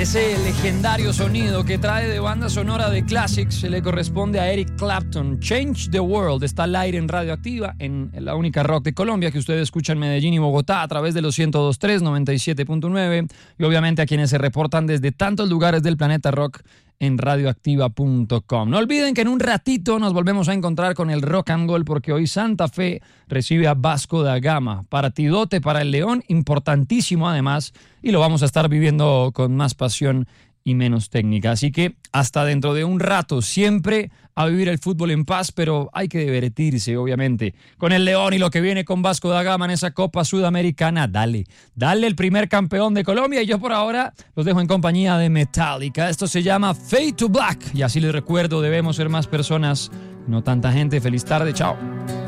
Ese legendario sonido que trae de banda sonora de Classics se le corresponde a Eric Clapton. Change the World está al aire en Radioactiva, en la única rock de Colombia que ustedes escuchan en Medellín y Bogotá a través de los 102.3, 97.9 y obviamente a quienes se reportan desde tantos lugares del planeta rock en radioactiva.com. No olviden que en un ratito nos volvemos a encontrar con el Rock and Gold porque hoy Santa Fe recibe a Vasco da Gama. Partidote para el León, importantísimo además, y lo vamos a estar viviendo con más pasión y menos técnica. Así que hasta dentro de un rato, siempre a vivir el fútbol en paz, pero hay que divertirse, obviamente, con el León y lo que viene con Vasco da Gama en esa Copa Sudamericana. Dale el primer campeón de Colombia y yo por ahora los dejo en compañía de Metallica. Esto se llama Fade to Black y así les recuerdo, debemos ser más personas, no tanta gente. Feliz tarde, chao.